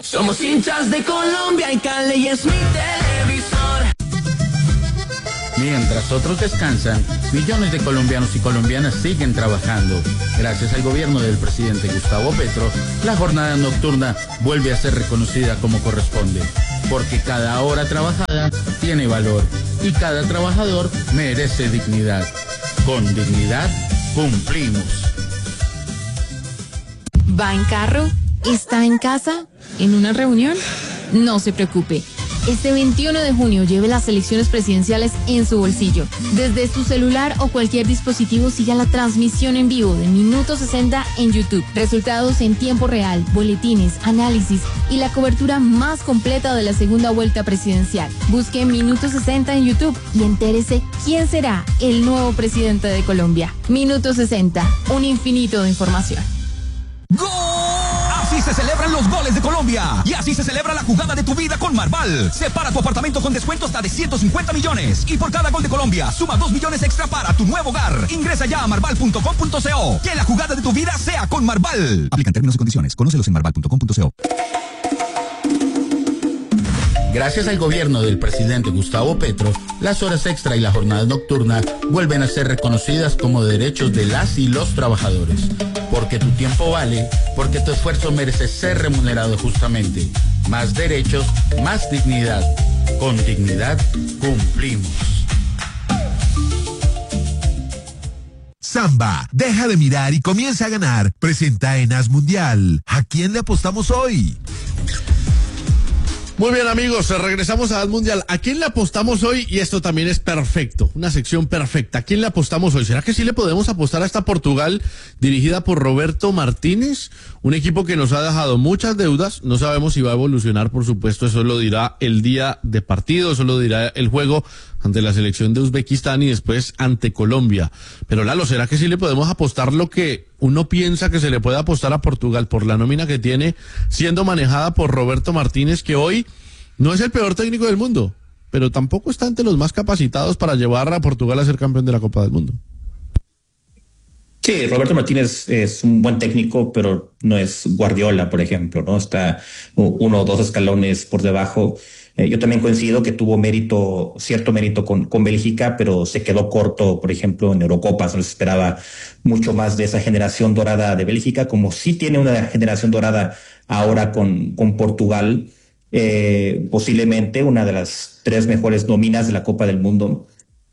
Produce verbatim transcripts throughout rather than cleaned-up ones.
Somos hinchas de Colombia y Cali es mi televisor. Mientras otros descansan, millones de colombianos y colombianas siguen trabajando. Gracias al gobierno del presidente Gustavo Petro, la jornada nocturna vuelve a ser reconocida como corresponde. Porque cada hora trabajada tiene valor y cada trabajador merece dignidad. Con dignidad, cumplimos. ¿Va en carro? ¿Está en casa? ¿En una reunión? No se preocupe. Este veintiuno de junio lleve las elecciones presidenciales en su bolsillo. Desde su celular o cualquier dispositivo siga la transmisión en vivo de Minuto sesenta en YouTube. Resultados en tiempo real, boletines, análisis y la cobertura más completa de la segunda vuelta presidencial. Busque Minuto sesenta en YouTube y entérese quién será el nuevo presidente de Colombia. Minuto sesenta, un infinito de información. ¡Gol! Así se celebran los goles de Colombia. Y así se celebra la jugada de tu vida con Marval. Separa tu apartamento con descuento hasta de ciento cincuenta millones. Y por cada gol de Colombia, suma dos millones extra para tu nuevo hogar. Ingresa ya a marval punto com punto co. Que la jugada de tu vida sea con Marval. Aplican términos y condiciones. Conócelos en marval punto com punto co. Gracias al gobierno del presidente Gustavo Petro, las horas extra y la jornada nocturna vuelven a ser reconocidas como derechos de las y los trabajadores. Porque tu tiempo vale, porque tu esfuerzo merece ser remunerado justamente. Más derechos, más dignidad. Con dignidad, cumplimos. Samba, deja de mirar y comienza a ganar. Presenta en As Mundial. ¿A quién le apostamos hoy? Muy bien, amigos, regresamos a As Mundial. ¿A quién le apostamos hoy? Y esto también es perfecto, una sección perfecta. ¿A quién le apostamos hoy? ¿Será que sí le podemos apostar a esta Portugal dirigida por Roberto Martínez? Un equipo que nos ha dejado muchas deudas. No sabemos si va a evolucionar, por supuesto, eso lo dirá el día de partido, eso lo dirá el juego ante la selección de Uzbekistán y después ante Colombia. Pero Lalo, ¿será que sí le podemos apostar lo que uno piensa que se le puede apostar a Portugal por la nómina que tiene, siendo manejada por Roberto Martínez, que hoy no es el peor técnico del mundo, pero tampoco está entre los más capacitados para llevar a Portugal a ser campeón de la Copa del Mundo? Sí, Roberto Martínez es un buen técnico, pero no es Guardiola, por ejemplo, ¿no? Está uno o dos escalones por debajo. Eh, yo también coincido que tuvo mérito, cierto mérito con, con Bélgica, pero se quedó corto, por ejemplo, en Eurocopas. No se esperaba mucho más de esa generación dorada de Bélgica, como sí tiene una generación dorada ahora con, con Portugal, eh, posiblemente una de las tres mejores nóminas de la Copa del Mundo.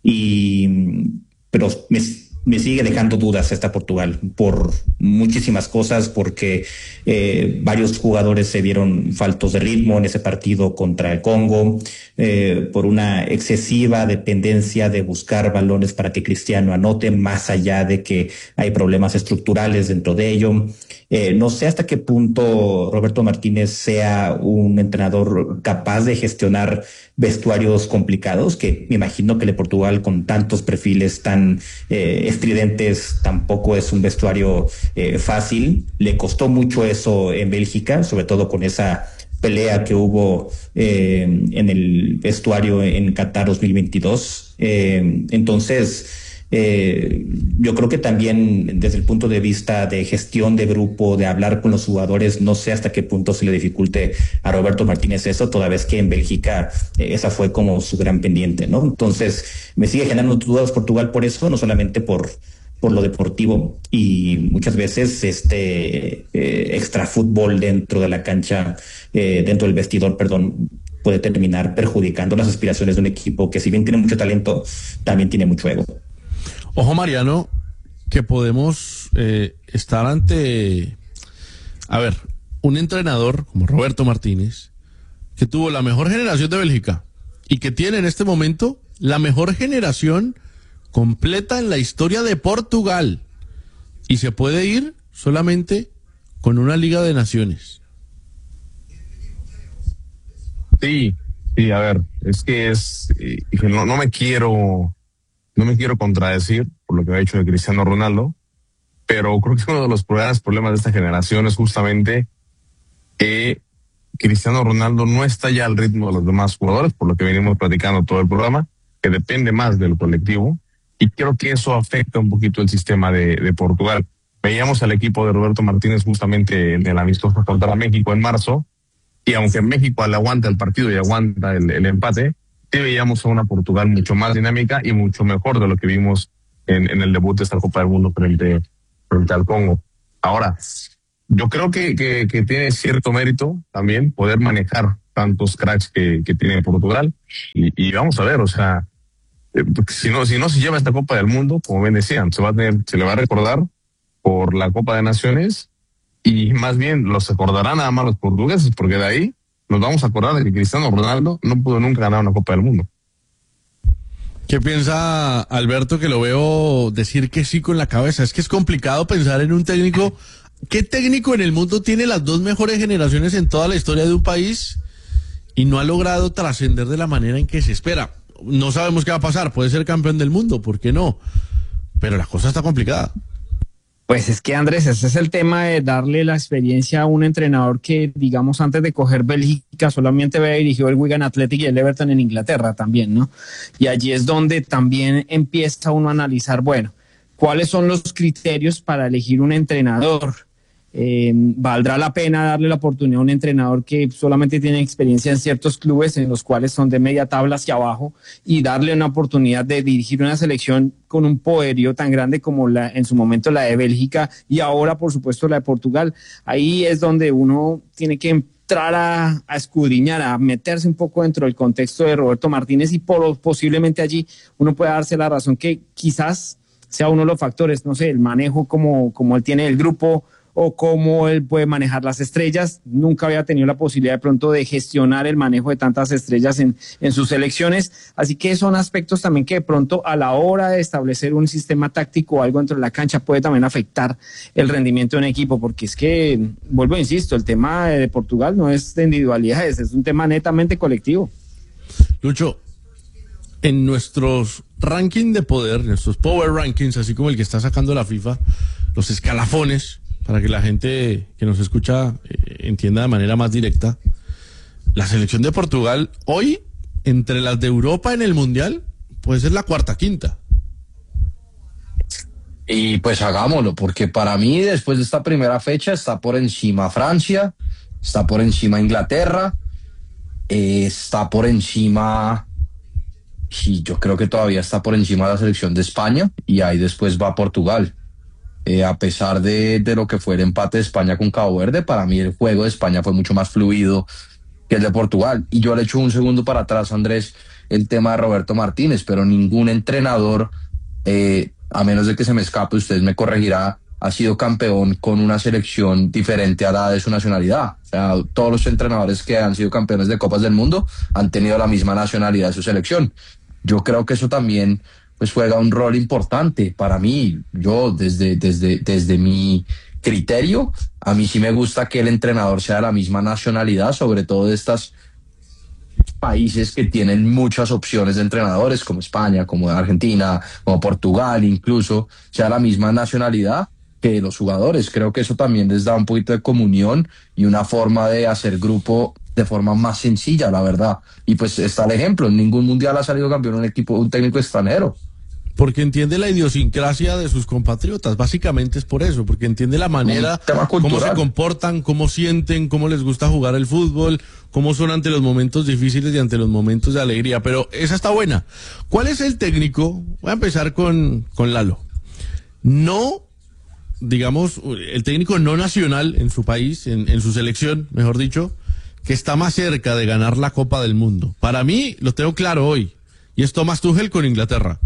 Y, pero me, me sigue dejando dudas esta Portugal por muchísimas cosas, porque eh, varios jugadores se vieron faltos de ritmo en ese partido contra el Congo, eh, por una excesiva dependencia de buscar balones para que Cristiano anote, más allá de que hay problemas estructurales dentro de ello. Eh, no sé hasta qué punto Roberto Martínez sea un entrenador capaz de gestionar vestuarios complicados, que me imagino que el de Portugal, con tantos perfiles tan eh, estridentes, tampoco es un vestuario eh, fácil. Le costó mucho eso en Bélgica, sobre todo con esa pelea que hubo eh, en el vestuario en Qatar dos mil veintidós. Eh, entonces, Eh, yo creo que también desde el punto de vista de gestión de grupo, de hablar con los jugadores, no sé hasta qué punto se le dificulte a Roberto Martínez eso, toda vez que en Bélgica eh, esa fue como su gran pendiente, ¿no? Entonces me sigue generando dudas Portugal por eso, no solamente por por lo deportivo, y muchas veces este eh, extra fútbol dentro de la cancha, eh, dentro del vestidor, perdón, puede terminar perjudicando las aspiraciones de un equipo que, si bien tiene mucho talento, también tiene mucho ego. Ojo, Mariano, que podemos eh, estar ante, a ver, un entrenador como Roberto Martínez, que tuvo la mejor generación de Bélgica y que tiene en este momento la mejor generación completa en la historia de Portugal, y se puede ir solamente con una Liga de Naciones. Sí, sí, a ver, es que es, eh, no, no me quiero... No me quiero contradecir por lo que ha hecho de Cristiano Ronaldo, pero creo que uno de los grandes problemas de esta generación es justamente que Cristiano Ronaldo no está ya al ritmo de los demás jugadores, por lo que venimos platicando todo el programa, que depende más del colectivo, y creo que eso afecta un poquito el sistema de, de Portugal. Veíamos al equipo de Roberto Martínez justamente en el amistoso contra México en marzo, Y aunque México le aguanta el partido y aguanta el, el empate, sí veíamos a una Portugal mucho más dinámica y mucho mejor de lo que vimos en, en el debut de esta Copa del Mundo frente, frente al Congo. Ahora, yo creo que, que, que tiene cierto mérito también poder manejar tantos cracks que, que tiene Portugal. Y, y vamos a ver, o sea, eh, si no, si no se lleva esta Copa del Mundo, como bien decían, se va a tener, se le va a recordar por la Copa de Naciones, y más bien los acordarán nada más los portugueses, porque de ahí nos vamos a acordar de que Cristiano Ronaldo no pudo nunca ganar una Copa del Mundo. ¿Qué piensa Alberto, que lo veo decir que sí con la cabeza? Es que es complicado pensar en un técnico. ¿Qué técnico en el mundo tiene las dos mejores generaciones en toda la historia de un país y no ha logrado trascender de la manera en que se espera? No sabemos qué va a pasar, puede ser campeón del mundo, ¿por qué no? Pero la cosa está complicada. Pues es que, Andrés, ese es el tema de darle la experiencia a un entrenador que, digamos, antes de coger Bélgica solamente había dirigido el Wigan Athletic y el Everton en Inglaterra también, ¿no? Y allí es donde también empieza uno a analizar, bueno, ¿cuáles son los criterios para elegir un entrenador? Eh, ¿Valdrá la pena darle la oportunidad a un entrenador que solamente tiene experiencia en ciertos clubes en los cuales son de media tabla hacia abajo, y darle una oportunidad de dirigir una selección con un poderío tan grande como la en su momento la de Bélgica y ahora por supuesto la de Portugal? Ahí es donde uno tiene que entrar a, a escudriñar, a meterse un poco dentro del contexto de Roberto Martínez, y por, posiblemente allí uno pueda darse la razón que quizás sea uno de los factores, no sé, el manejo como, como él tiene el grupo, o cómo él puede manejar las estrellas. Nunca había tenido la posibilidad de pronto de gestionar el manejo de tantas estrellas en, en sus selecciones. Así que son aspectos también que de pronto a la hora de establecer un sistema táctico o algo dentro de la cancha puede también afectar el rendimiento de un equipo, porque es que, vuelvo e insisto, el tema de Portugal no es de individualidades, es un tema netamente colectivo. Lucho, en nuestros ranking de poder, nuestros power rankings, así como el que está sacando la FIFA, los escalafones, para que la gente que nos escucha eh, entienda de manera más directa, la selección de Portugal hoy, entre las de Europa en el Mundial, puede ser la cuarta, quinta. Y pues hagámoslo, porque para mí después de esta primera fecha está por encima Francia, está por encima Inglaterra, eh, está por encima, y yo creo que todavía está por encima de la selección de España, y ahí después va Portugal. Eh, a pesar de, de lo que fue el empate de España con Cabo Verde, para mí el juego de España fue mucho más fluido que el de Portugal. Y yo le echo un segundo para atrás, Andrés, el tema de Roberto Martínez, pero ningún entrenador, eh, a menos de que se me escape, usted me corregirá, ha sido campeón con una selección diferente a la de su nacionalidad. O sea, todos los entrenadores que han sido campeones de Copas del Mundo han tenido la misma nacionalidad de su selección. Yo creo que eso también pues juega un rol importante para mí. Yo desde, desde, desde mi criterio, a mí sí me gusta que el entrenador sea de la misma nacionalidad, sobre todo de estos países que tienen muchas opciones de entrenadores, como España, como Argentina, como Portugal, incluso sea la misma nacionalidad que los jugadores. Creo que eso también les da un poquito de comunión y una forma de hacer grupo de forma más sencilla, la verdad. Y pues está el ejemplo, en ningún mundial ha salido campeón un equipo, un técnico extranjero. Porque entiende la idiosincrasia de sus compatriotas, básicamente es por eso, porque entiende la manera, cómo se comportan, cómo sienten, cómo les gusta jugar el fútbol, cómo son ante los momentos difíciles y ante los momentos de alegría. Pero esa está buena. ¿Cuál es el técnico? Voy a empezar con, con Lalo. No, digamos, el técnico no nacional en su país, en, en su selección, mejor dicho, que está más cerca de ganar la Copa del Mundo. Para mí, lo tengo claro hoy, y es Thomas Tuchel con Inglaterra.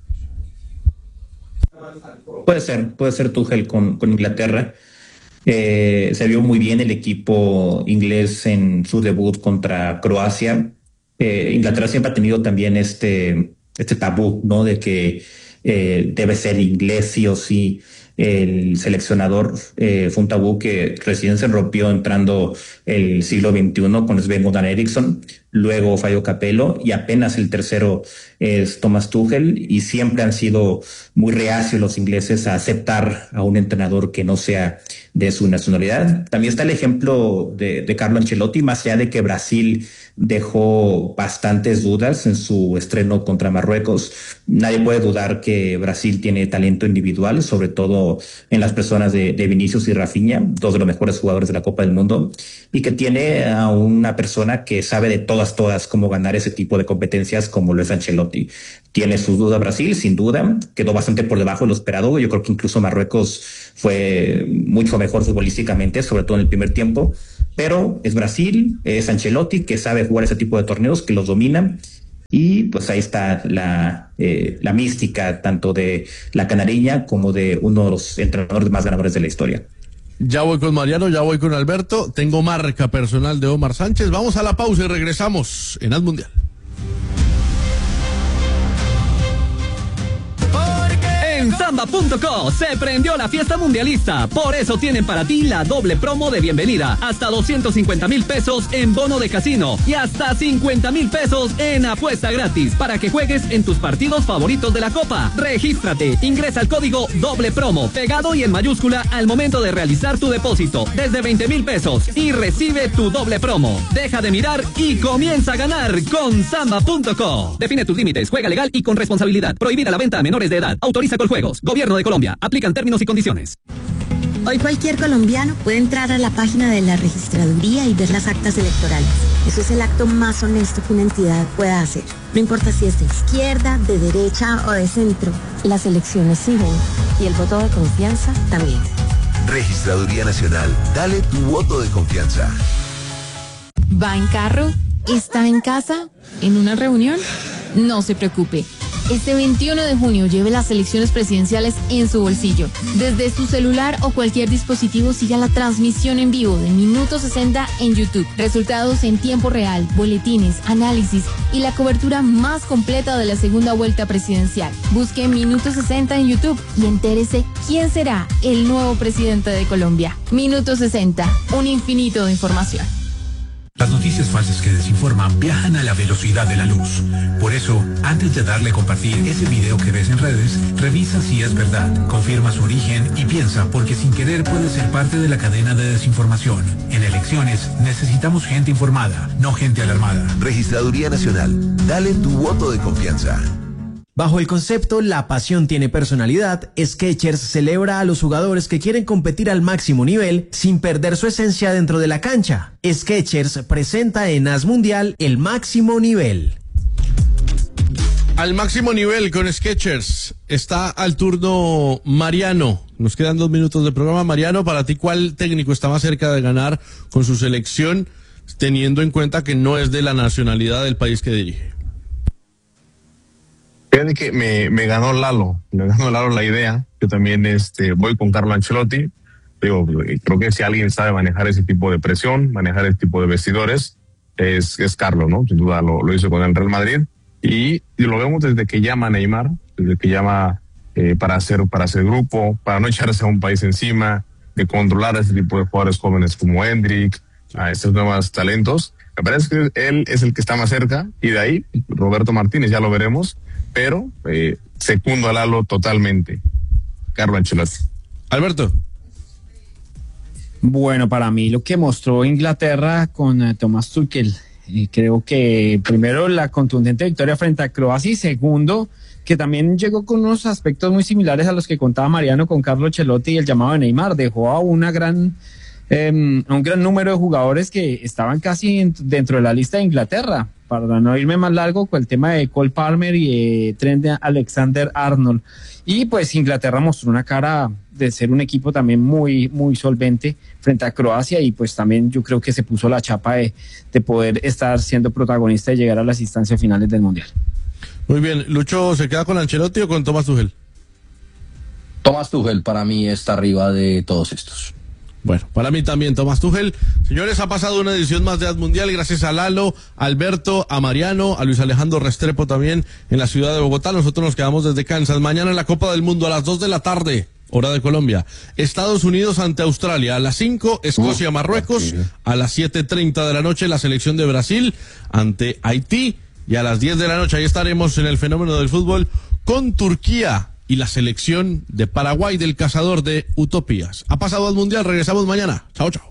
Puede ser, puede ser Tuchel con, con Inglaterra. Eh, se vio muy bien el equipo inglés en su debut contra Croacia. Eh, Inglaterra siempre ha tenido también este, este tabú, ¿no? De que eh, debe ser inglés sí o sí el seleccionador. Eh, fue un tabú que recién se rompió entrando el siglo veintiuno con Sven Goran Eriksson. luego Fabio Capello y apenas el tercero es Thomas Tuchel, y siempre han sido muy reacios los ingleses a aceptar a un entrenador que no sea de su nacionalidad. También está el ejemplo de, de Carlo Ancelotti, más allá de que Brasil dejó bastantes dudas en su estreno contra Marruecos. Nadie puede dudar que Brasil tiene talento individual, sobre todo en las personas de, de Vinicius y Rafinha, dos de los mejores jugadores de la Copa del Mundo, y que tiene a una persona que sabe de todas, todas cómo ganar ese tipo de competencias como lo es Ancelotti. Tiene sus dudas Brasil, sin duda, quedó bastante por debajo de lo esperado. Yo creo que incluso Marruecos fue mucho mejor futbolísticamente, sobre todo en el primer tiempo, pero es Brasil, es Ancelotti, que sabe jugar ese tipo de torneos, que los domina, y pues ahí está la, eh, la mística tanto de la canariña como de uno de los entrenadores más ganadores de la historia. Ya voy con Mariano, ya voy con Alberto, tengo marca personal de Omar Sánchez. Vamos a la pausa y regresamos en Haz Mundial. En Samba punto co se prendió la fiesta mundialista. Por eso tienen para ti la doble promo de bienvenida. Hasta doscientos cincuenta mil pesos en bono de casino y hasta cincuenta mil pesos en apuesta gratis para que juegues en tus partidos favoritos de la Copa. Regístrate, ingresa el código doble promo pegado y en mayúscula al momento de realizar tu depósito desde veinte mil pesos y recibe tu doble promo. Deja de mirar y comienza a ganar con Samba punto co. Define tus límites, juega legal y con responsabilidad. Prohibida la venta a menores de edad. Autoriza con juegos. Gobierno de Colombia. Aplican términos y condiciones. Hoy cualquier colombiano puede entrar a la página de la registraduría y ver las actas electorales. Eso es el acto más honesto que una entidad pueda hacer. No importa si es de izquierda, de derecha o de centro. Las elecciones siguen y el voto de confianza también. Registraduría Nacional. Dale tu voto de confianza. ¿Va en carro? ¿Está en casa? ¿En una reunión? No se preocupe. Este veintiuno de junio lleve las elecciones presidenciales en su bolsillo. Desde su celular o cualquier dispositivo siga la transmisión en vivo de Minuto sesenta en YouTube. Resultados en tiempo real, boletines, análisis y la cobertura más completa de la segunda vuelta presidencial. Busque Minuto sesenta en YouTube y entérese quién será el nuevo presidente de Colombia. Minuto sesenta, un infinito de información. Las noticias falsas que desinforman viajan a la velocidad de la luz. Por eso, antes de darle a compartir ese video que ves en redes, revisa si es verdad, confirma su origen y piensa, porque sin querer puede ser parte de la cadena de desinformación. En elecciones necesitamos gente informada, no gente alarmada. Registraduría Nacional. Dale tu voto de confianza. Bajo el concepto La pasión tiene personalidad, Skechers celebra a los jugadores que quieren competir al máximo nivel sin perder su esencia dentro de la cancha. Skechers presenta en Haz Mundial el máximo nivel. Al máximo nivel con Skechers está al turno Mariano. Nos quedan dos minutos de programa. Mariano, para ti, ¿cuál técnico está más cerca de ganar con su selección, teniendo en cuenta que no es de la nacionalidad del país que dirige? Fíjate que me, me ganó Lalo, me ganó Lalo la idea. Yo también este, voy con Carlo Ancelotti. Digo, creo que si alguien sabe manejar ese tipo de presión, manejar ese tipo de vestidores, es, es Carlo, ¿no? Sin duda lo, lo hizo con el Real Madrid. Y, y lo vemos desde que llama a Neymar, desde que llama eh, para hacer para hacer grupo, para no echarse a un país encima, de controlar a ese tipo de jugadores jóvenes como Hendrik, a estos nuevos talentos. Me parece que él es el que está más cerca, y de ahí Roberto Martínez, ya lo veremos. Pero eh, secundo a Lalo totalmente. Carlo Ancelotti. Alberto. Bueno, para mí lo que mostró Inglaterra con uh, Thomas Tuchel, eh, creo que primero la contundente victoria frente a Croacia y segundo que también llegó con unos aspectos muy similares a los que contaba Mariano con Carlo Ancelotti y el llamado de Neymar. Dejó a una gran eh, un gran número de jugadores que estaban casi en, dentro de la lista de Inglaterra. Para no irme más largo, con el tema de Cole Palmer y eh, Trent Alexander-Arnold. Y pues Inglaterra mostró una cara de ser un equipo también muy, muy solvente frente a Croacia, y pues también yo creo que se puso la chapa de, de poder estar siendo protagonista y llegar a las instancias finales del Mundial. Muy bien, Lucho, ¿se queda con Ancelotti o con Thomas Tuchel? Thomas Tuchel para mí está arriba de todos estos. Bueno, para mí también Thomas Tuchel. Señores, ha pasado una edición más de Haz Mundial, gracias a Lalo, a Alberto, a Mariano, a Luis Alejandro Restrepo también en la ciudad de Bogotá. Nosotros nos quedamos desde Kansas. Mañana en la Copa del Mundo a las dos de la tarde. hora de Colombia. Estados Unidos ante Australia a las cinco, Escocia, uh, Marruecos, a las siete treinta de la noche la selección de Brasil ante Haití, y a las diez de la noche ahí estaremos en el fenómeno del fútbol con Turquía y la selección de Paraguay del cazador de utopías. Ha pasado al Mundial, regresamos mañana. Chao, chao.